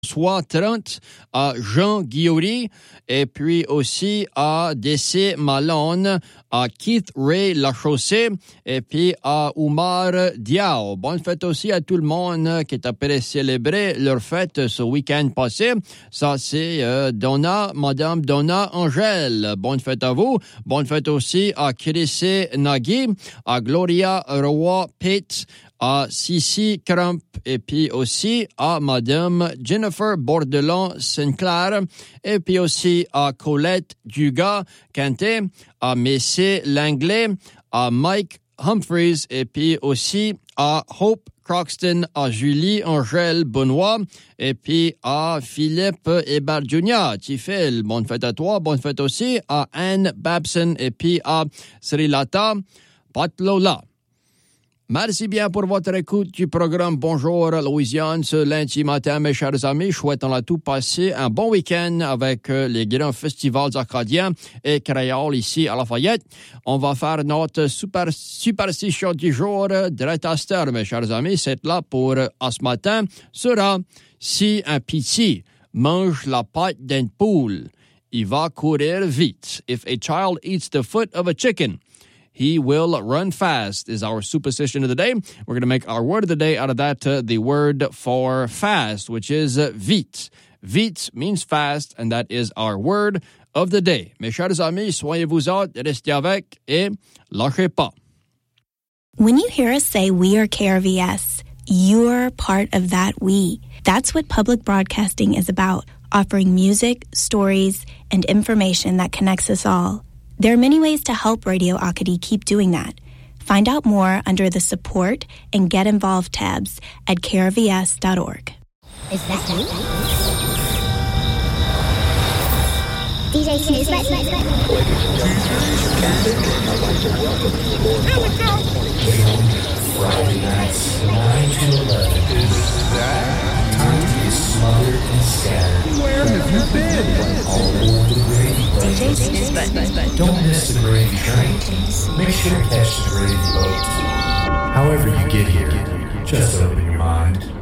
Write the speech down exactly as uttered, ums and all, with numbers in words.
Soit trente à Jean Guillory et puis aussi à D C Malone, à Keith Ray Lachaussée et puis à Oumar Diao. Bonne fête aussi à tout le monde qui est appelé célébrer leur fête ce week-end passé. Ça, c'est euh, Donna, Madame Donna Angèle. Bonne fête à vous. Bonne fête aussi à Chrissy Nagui, à Gloria Roy-Pitt, à Sissi Crump et puis aussi à Madame Jennifer Bordelon-Sinclair et puis aussi à Colette Dugas-Quintet, à Messé Langlais, à Mike Humphreys et puis aussi à Hope Croxton, à Julie Angèle Benoît et puis à Philippe Hébert junior Tifel. Bonne fête à toi. Bonne fête aussi à Anne Babson et puis à Srilata Patlola. Merci bien pour votre écoute du programme Bonjour Louisiane ce lundi matin, mes chers amis. Souhaitons à tout passer un bon week-end avec les grands festivals acadiens et créoles ici à Lafayette. On va faire notre super, superstition du jour Dretaster, mes chers amis. C'est là pour à ce matin sera si un petit mange la patte d'une poule, il va courir vite. If a child eats the foot of a chicken, he will run fast is our superstition of the day. We're going to make our word of the day out of that, uh, the word for fast, which is uh, vite. Vite means fast, and that is our word of the day. Mes chers amis, soyez-vous autres, restez avec et lâchez pas. When you hear us say we are K R V S, you're part of that we. That's what public broadcasting is about, offering music, stories, and information that connects us all. There are many ways to help Radio Acadie keep doing that. Find out more under the Support and Get Involved tabs at k r v s dot org. Is that you? D J Snooze, let's let's Here we go! Friday nights, nine to eleven. Is that time to get smothered and scattered? Where have you been? All aboard the gravy boat. Don't miss the gravy train. Make sure to catch the gravy boat. However you get here, just open your mind.